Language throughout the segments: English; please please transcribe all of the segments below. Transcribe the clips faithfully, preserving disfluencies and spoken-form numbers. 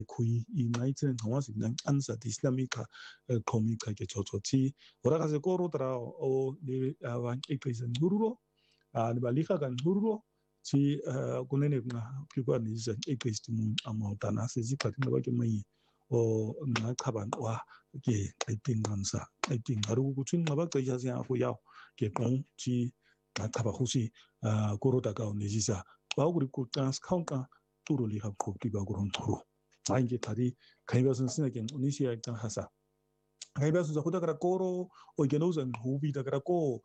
kui i ngai chen hawa si nang ansa di islamika komika ke chochochi ora ka se koro tra o de awan ekisen hururo a de balika kan hururo chi kunene na pipa ni sa ekistum amauta se ji ka na ba ke mai o na kaban wa ke aitin gansa aitin haru ku chin ba ka ya sia ko yao ke kong chi na kaba husi koro da ka ni ji sa ba ku ku trans counter turu li ha ko ki ba gron turu 아이게 다리 가이바슨 스네겐 오니시아 입장 하사 가이바슨 자 호다가라 꼬로 오이게노전 호비다가라고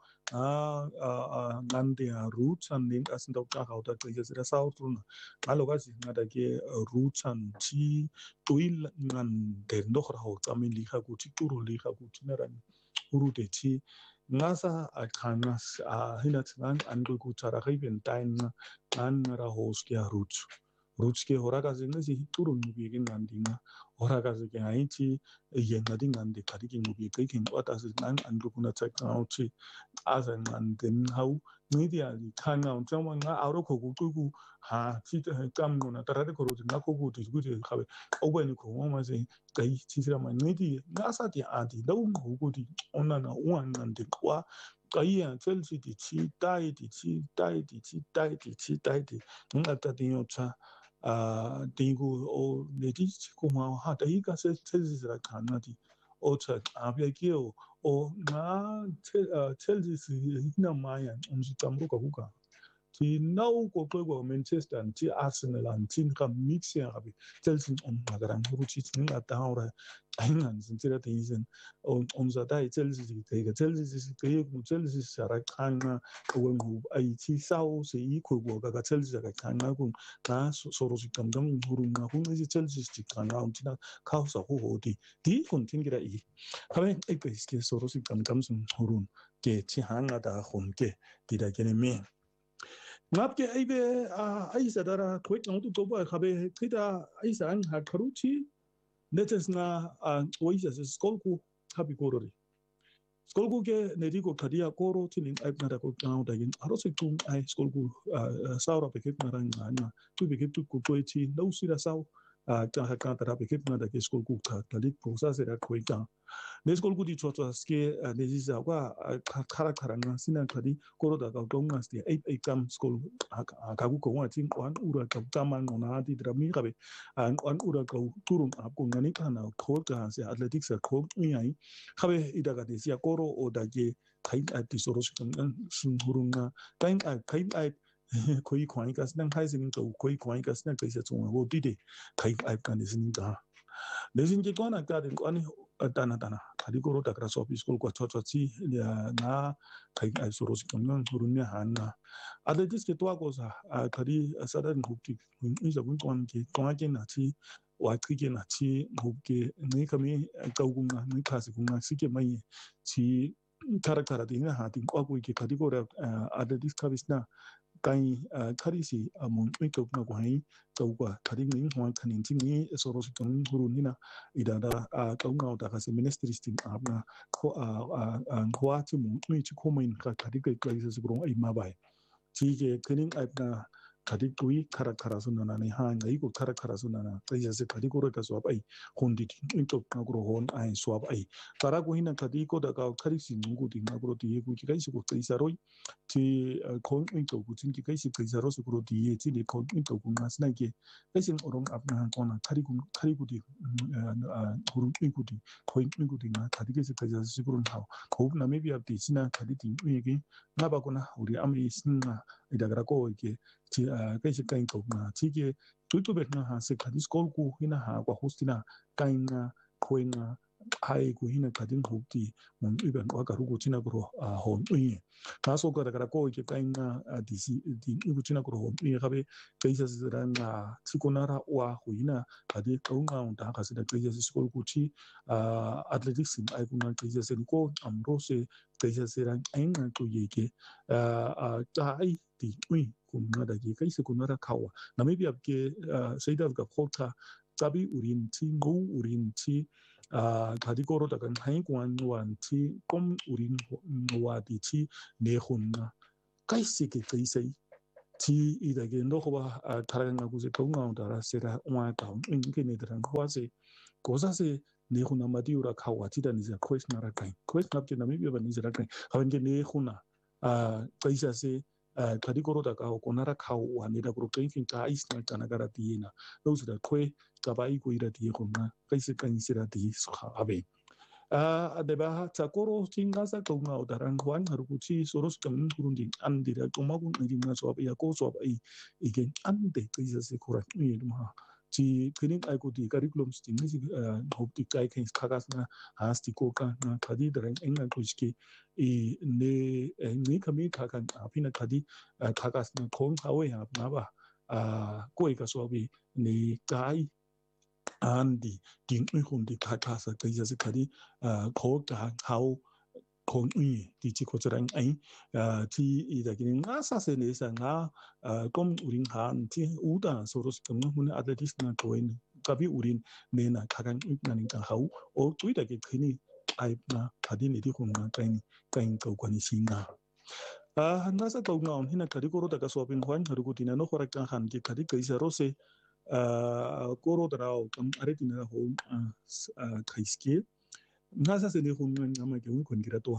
아아 난데야 루찬 님 아신다 까하우다 그이제라 사우트루나 알로가시 나다게 루찬 치 토일 난 데노크라호 짜민 리하고 치투로 리하고 치나란 우루데치 나사 아카나스 아 히나츠난 안고고 차라 가이벤 타인 난나라 호스키아 루츠 Rutske horagazi nasi turun mubi ke ngandinga horagazi ke aichi yengadi ngandi kari ke mubi ke king watasi nang andru kuna check out chi asa ngandin hau ngidi ali kanga unjama nga auro kogu kugu ha chi kam ngona tarade koro nga kogu tu gudi khabe oba ni ko ma se kai chi sira ma ngidi ngasa ti adi daw kogu di onana uan ngandi kwa kai ya chelsea di chi dai di chi dai di chi dai di chi dai di ngata dinyo cha 아 딩구 오 내디 고마 하다 이가 첼시스라 가나디 오차 아베기오 오나 첼시스 히나 마야 음식 담고 가고가 지 나오고 그거 맨체스터 지 아스널 안 진가 믹스야 가비 첼시 온 나가랑 후루치 진 갔다 오라 아잉안 진짜 대이전 온 온자다 첼시 되게 첼시 되게 첼시 사라 칸나 그거 아이치 사오세 이코고 가가 첼시가 칸나고 나 소로식 감정 후루나 후르지 첼시 칸나 온지나 카우사 호호디 디 콘팅기라 이 하면 이거 이게 소로식 감정 후룬 게 치하나다 혼게 디라게네 ngapke aibe aisa dara kwek ngtu toba khabe khida aisa an ha kharuchi netes na oisa skolku habi korori skolku ke nerigo khadia koro tilin aibna da ko ngau da gin arose tung ai skolku saura peket maranga na tu beket tu ko toichi lausira saw ta ha ka tara peket na da ke skolku ka talik process era koika ne skolku di chocho ske nezisa wa khara khara na sinan khadi koro da ka tonga sti ai ai kam skol ka ku ko wa tin kwan ura ka taman na di drami ka be an kwan ura ka turun ap ko ngani kana ko ka se athletics ko mi ai ka be ida ka desia koro o da ge kai at di soros kan sun hurunga kain kai ai ko이 kwanika sinan kaisin to ko이 kwanika sinan kaisa chung ho di de kai ai kan sin da lesin ke kona ka den kwani dana dana kadi koro da kra sopi school ko chocho chi na kai ai soros kan nan hurunnya hanna ade dis ke to ko sa kadi sadan hukti in sa kun kwan ke kwan ke na chi wa ke na chi hukke ni kami kaugunga ni kasi kunga sike mai chi kara kara dina ha tin ko ko ke kadi ko ade dis kabisna kai karisi among mikop na kwai tawwa kading ning hwan kanin tingi soros kan hurunina idada kaunga da ka ministries tin abna ko kwa ti mu mi chi ko main ka kadiga kai sa bro ai mabai ti ke kening abna kadik kui kara kara sunana ni ha ngai ko kara kara sunana kai sa kadik ko ka swap ai hondi mikop na gro hon ai swap ai tara ko hina kadik ko da ka karisi ngu ti na gro ti ku kai si ko kai sa roi ti kon into ku tin ki kai si kai sa ro su gro ti ti ni kon into ku na sna ke kai sin orong apna ko na kari ku kari ku ti guru ku ti kon ku ti na kadi ke si kai sa si gro na ko na me bi ap ti sina kadi ti u ye na ba ko na uri amri sinna ida gra ko ke ti kai si kai ko na ti ke tu tu bet na ha se kadi skol ku hina ha kwa hostina kai na ko na ai ku hina kadin hukti mon iban wa garu ku tina gro hon uye kaso ka daga ko ke kai na disi di ku tina gro hon uye kabe kai sa zira na tikonara wa huina kadi kaunga unta ka sida kai sa skol ku chi athletics ai ku na kai sa ko amrose kai sa zira ai na ku ye ke ta ai di ui ku na da ke kai sa ku na ra kawa na me bi ab ke sai da ga khota tabi urin ti ngo urin ti 가디고로 다간 하이관 완티 꼼 우린 와디티 네혼나 까이시게 까이세이 ti ida ge ndo ba thara nga ku se ko nga da se ra wa ka in ke ne da ko se ko sa se ne go na madi ura ka wa ti da ni za quest na ra kai quest na ke na mi ba ni za ra kai ha nge ne go na a tsaisa se ka di ko ro da ka ko na ra ka wa ne da ko ke fin ka is na kana ga ra ti na lo se da kwe ka ba i ko ira ti go na kai se ka ni se ra ti so ha be a de ba ta koro tinga sa ko nga da ran kwan har ku chi soros kam kurun din an dira to ma kun ni na so ba ya ko so ba i igen an de kai se ko ra ni ma chi kinin ai ko di curriculum sting ni hope di kai kan kagas na has di ko ka na kadi da ran en ko chi e ne ni kami ka kan a pina kadi kagas na ko ha we ha na ba a ko ka so bi ni kai andi ging ui hum di kakasa ka isa se kadi ko ka hau ko ui di chi ko tsarang ai ti i da gini nga sa se ne sa nga kom uring han ti uda soros kam mun atletis na toin kabi urin ne na kakang ui na ning ka hau o tui da ge kini ai na kadi ne di hum na kai ni kai ko kwani singa a nasa ko nga on hina kadi ko ro da ka so bin hwan haru ko tina no khora ka han ki kadi ka isa rose koro drao kam areti na ho kaiski ngasa se ne ho ngama ke un kon gira to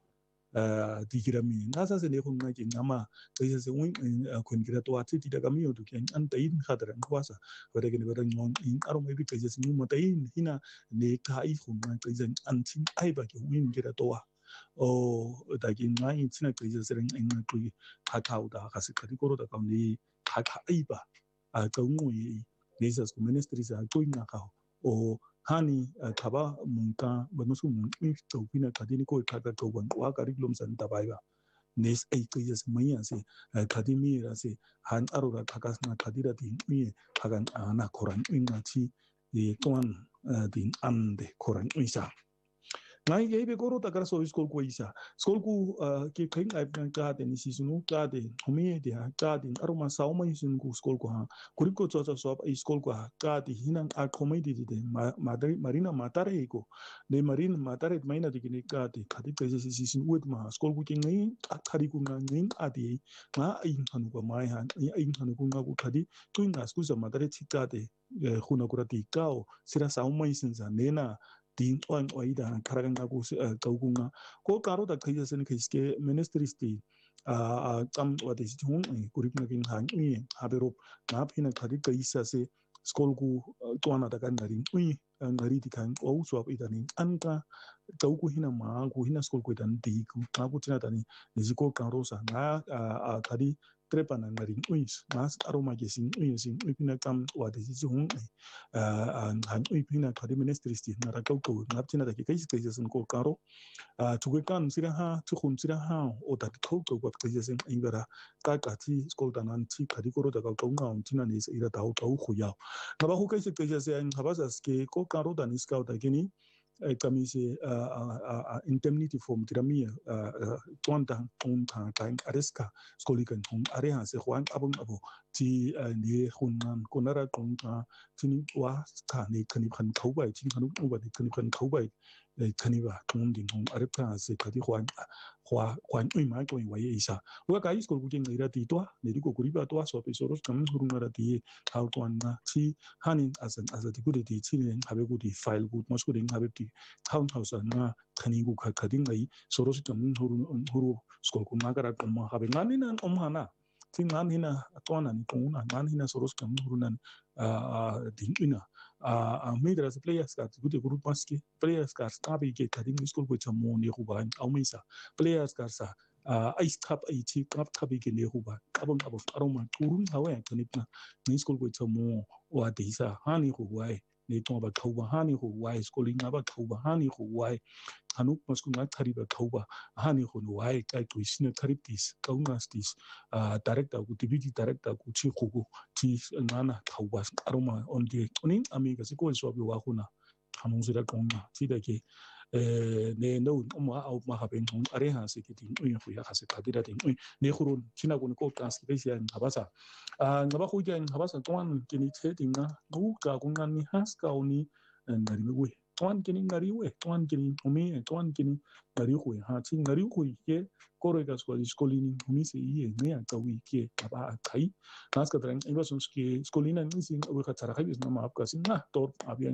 di gira mi ngasa se ne ho ngama ke ngama kaisa se un kon gira to ati ti daga mi odu ke an tai khadra ngwasa wada ke ne wada ngong in aro mai bi kaisa se mu tai hina ne ka i ho ngama kaisa an tin ai ba ke un gira to o da ke ngai tsina kaisa se ren en ku ka ka da ka se ka di koro da kam ni ka ka ai ba a ka ngui Jesus ministry sa ko ina ka o hani kaba munka ba musu mun to pina kadini ko ka ka to ban wa curriculum san ta bai ba nes ai ko yes mai ya se kadimi ra se han aro ra ka na kadira din mi ka gan ana koran ina ti e ton din ande koran isa ngai ge be koro ta kar so school ko isa school ku ke khain ai plan ka de ni sisunu ka de humi de ha ka de aruma saw mai sun ku school ko ha kuri ko so so ai school ko ha ka de hinan a komai de de madari marina matare ko de marina matare mai na de ni ka de ka de pe sisin wet ma school ku ke ngai a khari ku ngai ngai a de nga ai hanu ko mai ha ai hanu ku nga ku khadi tu nga school sa matare chi ka de khuna ku ra ti ka o sira saw mai sin za ne na din on oida karagan ga ku kaugunga ko karo da kai sen kai ske ministry sti a tam wa de hung kurik na kin han ni habero na pina khari kai sa se skol ku to na da kan dari ui ngari di kan o so ab idani an ka kaugu hina ma ku hina skol ku dan di ku na ku tina dani ni ko kan rosa na a khari trepa na ngari ui mas aroma ge sin ui sin ui pina kam wa de ji hung han ui pina khari ministry sti na ra kau ko na tina da ke kai kai sen ko karo a tu kan sira ha tu khun sira ha o da kau ko wa kai sen ingara ka ka ti skol da nan ti khari ko ro da kau nga on tina ne se ira da kau khu ya na ba ku kai se kai sen ha ba sa ske ko karo da ni ska da gini kami se indemnity form tirami tuanta on ta kan areska skoli kan hon are ha se hwan abun abo ti ne hunan konara kong ta tini wa ka ne kani kan khau bai tin kanu ba de kani kan khau bai kani ba kong ding hon are ka se ka di hwan hwa hwan ui ma ko wa ye isa wa ka is ko ku jeng ira ti to ne di ko ku riba to so pe soros kam hurun ra ti how to na ti hanin as an as a di ku di ti ne habe ku di file ku mos ku ding habe ti townhouse na kanigu ka kading ai soros kam huru huru skol ku magara ko ma habe ngani nan om hana tin nan hina atona ni ko na nan hina soros kam huru nan a ding ina a medra se players ka gute group maski players ka stabi ke kading skol ko chamo ne ku ba au misa players ka sa ice cup ai ti cup cup ke ne ku ba abon abo aroma turun hawa kanipna ni skol ko chamo wa de sa hani ku wai ne to ba khau ba hani ho wai schooling ba khau ba hani ho wai hanu masku na thari ba khau ba hani ho wai kai to isine thari tis kau na stis director ku tibiti director ku chi khu ku ti ngana khau ba aroma on de onin amiga se ko so bi wa kuna hanu sira kongna ti da ke ne no ma au ma ha ben hon are ha se ke tin ui hu ya ha se ka dira tin ui ne khurun china ko ko translation habasa ngaba khu jan habasa tuan kini che tinga bu ka kungan ni has ka oni dari me we tuan kini ngari we tuan kini umi tuan kini ngari we ha ti ngari we ke koro ka skoli skoli ni umi se ye ne ya tawi ke aba kai nas ka tren iba sum ski skoli na ni sing we ka tara kai na ma ka sin na tor abia